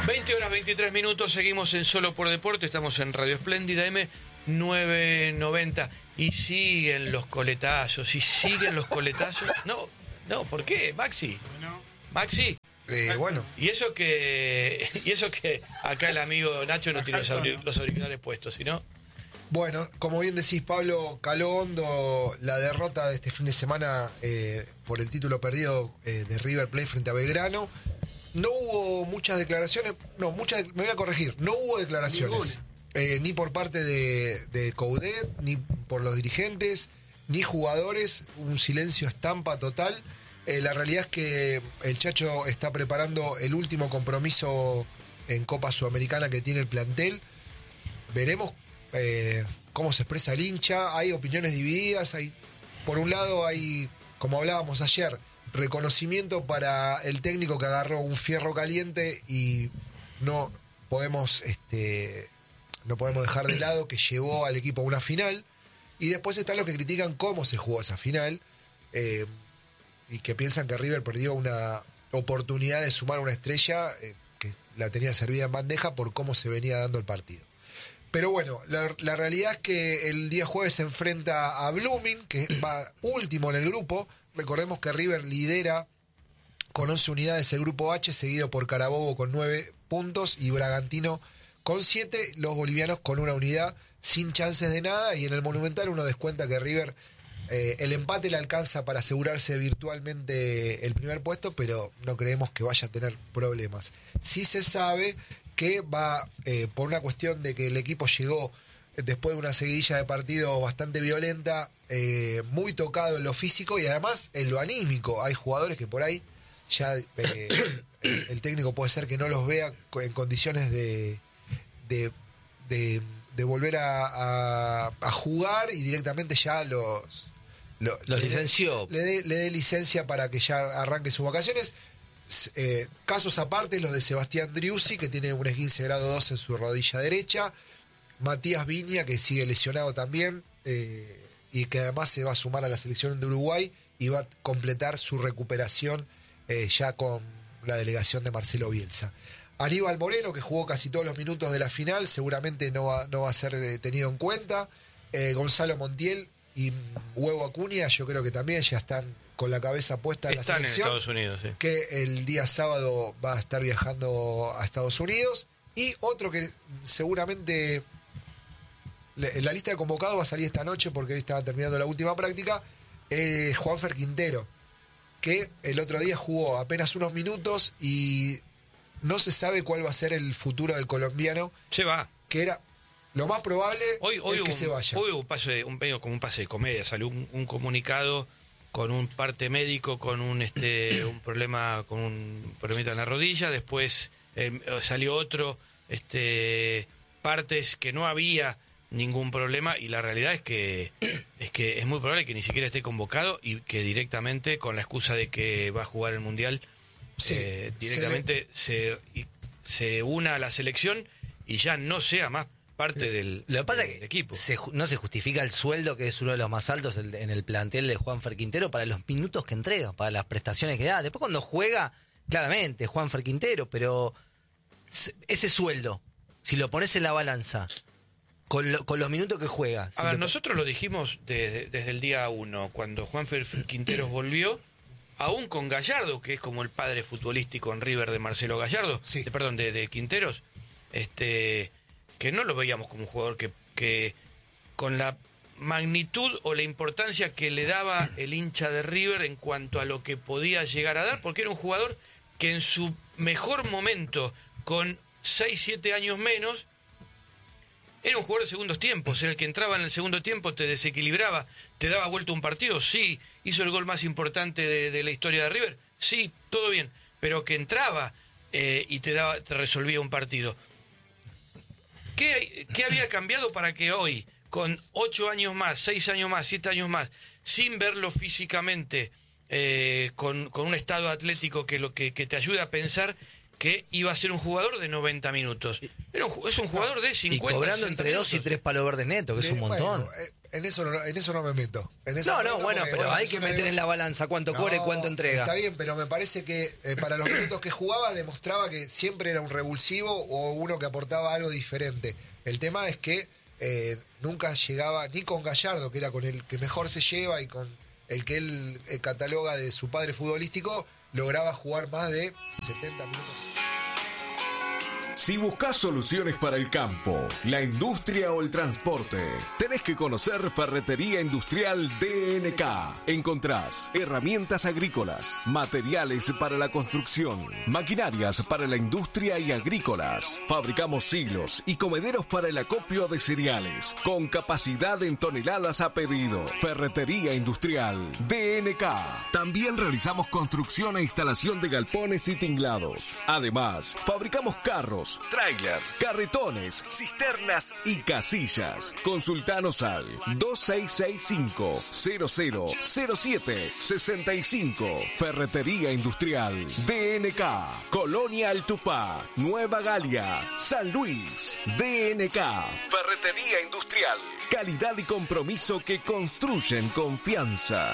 20 horas 23 minutos, seguimos en Solo por Deporte, estamos en Radio Espléndida M990 y siguen los coletazos, No, ¿por qué, Maxi? Maxi. Bueno. Y eso que acá el amigo Nacho no tiene los auriculares puestos, ¿no? Bueno, como bien decís, Pablo, caló hondo la derrota de este fin de semana por el título perdido de River Plate frente a Belgrano. No hubo muchas declaraciones, me voy a corregir, no hubo declaraciones, ni por parte de Coudet, ni por los dirigentes, ni jugadores, un silencio estampa total. La realidad es que el Chacho está preparando el último compromiso en Copa Sudamericana que tiene el plantel. Veremos cómo se expresa el hincha. Hay opiniones divididas. Por un lado hay, como hablábamos ayer, reconocimiento para el técnico que agarró un fierro caliente y no podemos dejar de lado que llevó al equipo a una final. Y después están los que critican cómo se jugó esa final. Y que piensan que River perdió una oportunidad de sumar una estrella que la tenía servida en bandeja por cómo se venía dando el partido. Pero bueno, la realidad es que el día jueves se enfrenta a Blooming, que va último en el grupo. Recordemos que River lidera con 11 unidades el grupo H, seguido por Carabobo con 9 puntos y Bragantino con 7, los bolivianos con una unidad, sin chances de nada. Y en el Monumental uno descuenta que River... el empate le alcanza para asegurarse virtualmente el primer puesto, pero no creemos que vaya a tener problemas. Sí se sabe que va, por una cuestión de que el equipo llegó después de una seguidilla de partido bastante violenta, muy tocado en lo físico y además en lo anímico. Hay jugadores que por ahí ya el técnico puede ser que no los vea en condiciones de volver a jugar y directamente ya los licenció. Le dé licencia para que ya arranque sus vacaciones. Casos aparte, los de Sebastián Driussi, que tiene un esguince grado 2 en su rodilla derecha. Matías Viña, que sigue lesionado también, y que además se va a sumar a la selección de Uruguay y va a completar su recuperación ya con la delegación de Marcelo Bielsa. Aníbal Moreno, que jugó casi todos los minutos de la final, seguramente no va a ser tenido en cuenta. Gonzalo Montiel y Hugo Acuña, yo creo que también ya están con la cabeza puesta en la selección. Están en Estados Unidos, sí. Que el día sábado va a estar viajando a Estados Unidos. Y otro que seguramente la lista de convocados va a salir esta noche porque hoy estaba terminando la última práctica, Juanfer Quintero, que el otro día jugó apenas unos minutos y no se sabe cuál va a ser el futuro del colombiano. Se va. Que era... Lo más probable es que se vaya. Hoy hubo como un pase de comedia. Salió un comunicado con un parte médico, con un problema, con un problemita en la rodilla. Después salió otro, partes que no había ningún problema. Y la realidad es que es muy probable que ni siquiera esté convocado y que directamente, con la excusa de que va a jugar el Mundial, directamente se una a la selección y ya no sea más parte del Lo que pasa es que equipo. No se justifica el sueldo, que es uno de los más altos en el plantel de Juanfer Quintero, para los minutos que entrega, para las prestaciones que da. Después cuando juega, claramente, Juanfer Quintero, pero ese sueldo, si lo pones en la balanza, con los minutos que juega... A ver, nosotros lo dijimos desde el día 1, cuando Juanfer Quinteros volvió, aún con Gallardo, que es como el padre futbolístico en River de Marcelo Gallardo, sí. de Quinteros, que no lo veíamos como un jugador que con la magnitud o la importancia que le daba el hincha de River en cuanto a lo que podía llegar a dar, porque era un jugador que en su mejor momento, con 6-7 años menos, era un jugador de segundos tiempos, era el que entraba en el segundo tiempo, te desequilibraba, te daba vuelta un partido, sí, hizo el gol más importante de la historia de River, sí, todo bien, pero que entraba y te resolvía un partido. ¿Qué había cambiado para que hoy, con 8 años más, 6 años más, 7 años más, sin verlo físicamente, con un estado atlético que te ayuda a pensar que iba a ser un jugador de 90 minutos? Es un jugador de 50. Y cobrando entre 2 y 3 palos verdes netos, que es un montón. En eso no me meto. Bueno, pero hay que meter en la balanza cuánto cobra y cuánto entrega. Está bien, pero me parece que para los minutos que jugaba demostraba que siempre era un revulsivo o uno que aportaba algo diferente. El tema es que nunca llegaba ni con Gallardo, que era con el que mejor se lleva y con el que él cataloga de su padre futbolístico, lograba jugar más de 70 minutos. Si buscas soluciones para el campo, la industria o el transporte, tenés que conocer Ferretería Industrial DNK. Encontrás herramientas agrícolas, materiales para la construcción, maquinarias para la industria y agrícolas. Fabricamos silos y comederos para el acopio de cereales, con capacidad en toneladas a pedido. Ferretería Industrial DNK. También realizamos construcción e instalación de galpones y tinglados. Además, fabricamos carros, trailers, carretones, cisternas y casillas. Consultanos al 2665-000765. Ferretería Industrial DNK. Colonia Altupá, Nueva Galia, San Luis. DNK. Ferretería Industrial. Calidad y compromiso que construyen confianza.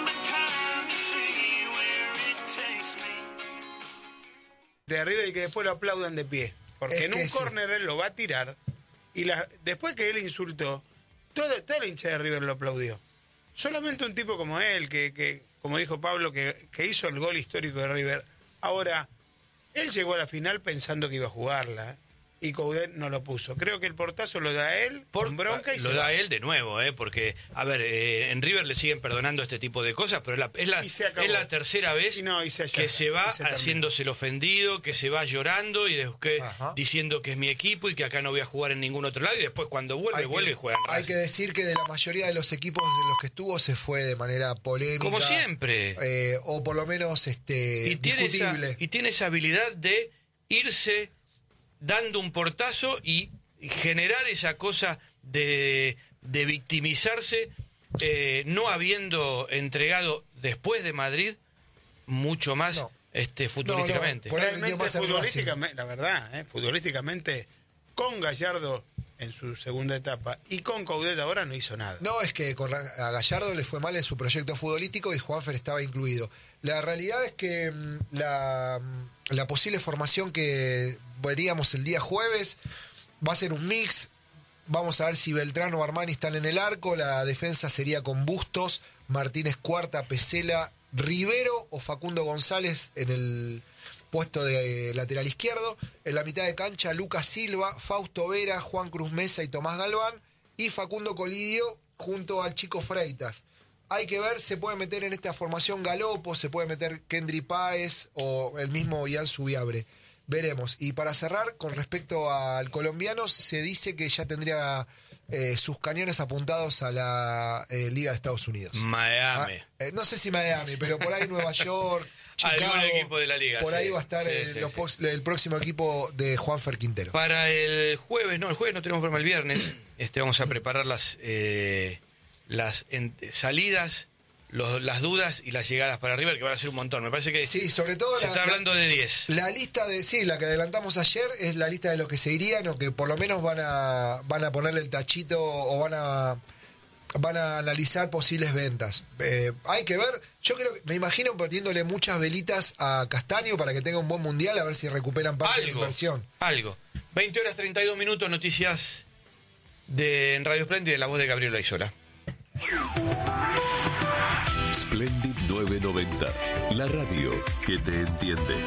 De River y que después lo aplaudan de pie. Porque en un córner él lo va a tirar y después que él insultó, toda la hincha de River lo aplaudió. Solamente un tipo como él, que como dijo Pablo, que hizo el gol histórico de River. Ahora, él llegó a la final pensando que iba a jugarla, y Coudet no lo puso. Creo que el portazo lo da él con bronca y lo da él de nuevo, porque, a ver, en River le siguen perdonando este tipo de cosas, pero es la tercera vez que se va haciéndose el ofendido, que se va llorando y después diciendo que es mi equipo y que acá no voy a jugar en ningún otro lado, y después cuando vuelve y juega en Racing. Hay que decir que de la mayoría de los equipos en los que estuvo se fue de manera polémica. Como siempre. O por lo menos discutible. Y tiene esa habilidad de irse dando un portazo y generar esa cosa de victimizarse, no habiendo entregado después de Madrid mucho más futbolísticamente. Realmente futbolísticamente, la verdad, futbolísticamente, con Gallardo en su segunda etapa y con Coudet ahora no hizo nada. No, es que a Gallardo le fue mal en su proyecto futbolístico y Juanfer estaba incluido. La realidad es que la posible formación que veríamos el día jueves va a ser un mix. Vamos a ver si Beltrán o Armani están en el arco. La defensa sería con Bustos, Martínez Cuarta, Pesela, Rivero o Facundo González en el puesto de lateral izquierdo. En la mitad de cancha, Lucas Silva, Fausto Vera, Juan Cruz Mesa y Tomás Galván. Y Facundo Colidio junto al Chico Freitas. Hay que ver, se puede meter en esta formación Galopo, se puede meter Kendry Páez o el mismo Ian Subiabre. Veremos. Y para cerrar, con respecto al colombiano, se dice que ya tendría sus cañones apuntados a la Liga de Estados Unidos. Miami. No sé si Miami, pero por ahí Nueva York, Chicago. Algún equipo de la Liga. Por ahí va a estar el próximo equipo de Juanfer Quintero. Para el jueves no tenemos programa el viernes. Vamos a preparar las salidas, las dudas y las llegadas para River, que van a ser un montón. Me parece que sí, sobre todo se está hablando de 10. La lista la que adelantamos ayer es la lista de los que se irían o que por lo menos van a ponerle el tachito o van a analizar posibles ventas. Hay que ver. Yo me imagino poniéndole muchas velitas a Castaño para que tenga un buen mundial, a ver si recuperan parte de la inversión. 20:32, noticias en Radio Splendid, de la voz de Gabriel Laizola. Splendid 990, la radio que te entiende.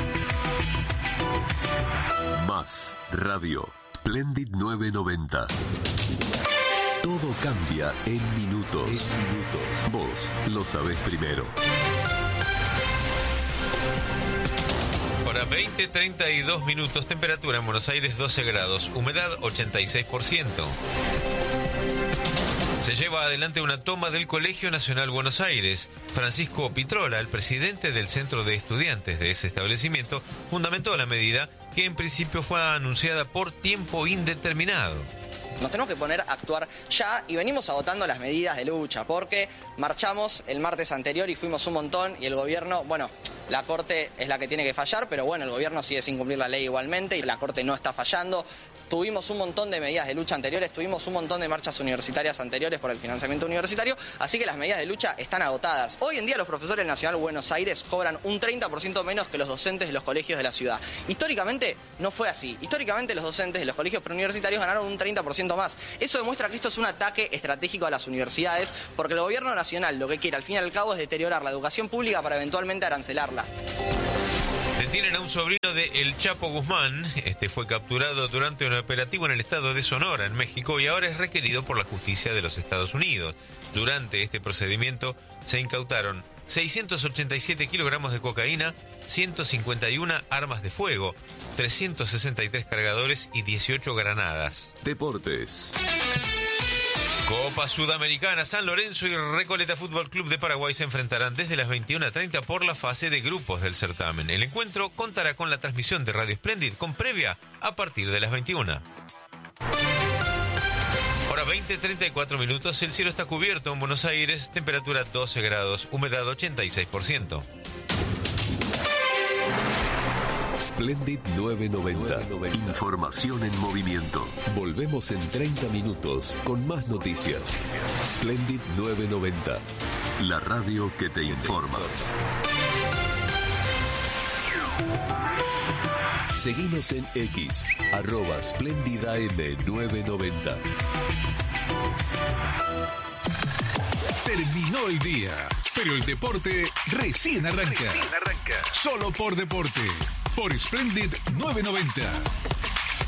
Más radio, Splendid 990. Todo cambia en minutos. Vos lo sabés primero. Hora 20:32 minutos, temperatura en Buenos Aires 12 grados, humedad 86%. Se lleva adelante una toma del Colegio Nacional Buenos Aires. Francisco Pitrola, el presidente del centro de estudiantes de ese establecimiento, fundamentó la medida que en principio fue anunciada por tiempo indeterminado. Nos tenemos que poner a actuar ya y venimos agotando las medidas de lucha porque marchamos el martes anterior y fuimos un montón y el gobierno, bueno, la Corte es la que tiene que fallar, pero bueno, el gobierno sigue sin cumplir la ley igualmente y la Corte no está fallando. Tuvimos un montón de medidas de lucha anteriores, tuvimos un montón de marchas universitarias anteriores por el financiamiento universitario, así que las medidas de lucha están agotadas. Hoy en día los profesores del Nacional Buenos Aires cobran un 30% menos que los docentes de los colegios de la ciudad. Históricamente no fue así. Históricamente los docentes de los colegios preuniversitarios ganaron un 30% más. Eso demuestra que esto es un ataque estratégico a las universidades, porque el gobierno nacional lo que quiere al fin y al cabo es deteriorar la educación pública para eventualmente arancelarla. Detienen a un sobrino de El Chapo Guzmán. Este fue capturado durante un operativo en el estado de Sonora, en México, y ahora es requerido por la justicia de los Estados Unidos. Durante este procedimiento se incautaron 687 kilogramos de cocaína, 151 armas de fuego, 363 cargadores y 18 granadas. Deportes. Copa Sudamericana, San Lorenzo y Recoleta Fútbol Club de Paraguay se enfrentarán desde las 21:30 por la fase de grupos del certamen. El encuentro contará con la transmisión de Radio Splendid con previa a partir de las 21. Ahora 20:34 minutos, el cielo está cubierto en Buenos Aires, temperatura 12 grados, humedad 86%. Splendid 990. Información en movimiento. Volvemos en 30 minutos con más noticias. Splendid 990. La radio que te informa. Seguinos en X, @SplendidAM990. Terminó el día, pero el deporte recién arranca. Solo por deporte, por Splendid 990.